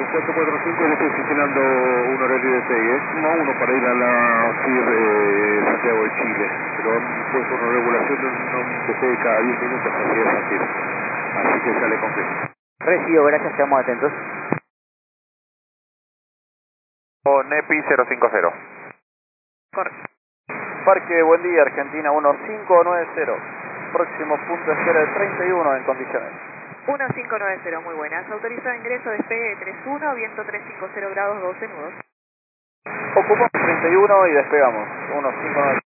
445 le estoy gestionando un horario de pegue, no uno para ir a la FIR Santiago de Chile, pero han puesto una regulación de un despegue cada 10 minutos hacia esa FIR, así que sale completo. Recibo, gracias, estamos atentos. O NEPI 050. Correcto. Parque, buen día, Argentina 1590. Próximo punto de espera de 31 en condiciones. 1590, muy buenas. Autorizado ingreso, despegue de 31, viento 350 grados, 12 nudos. Ocupamos 31 y despegamos. 1590.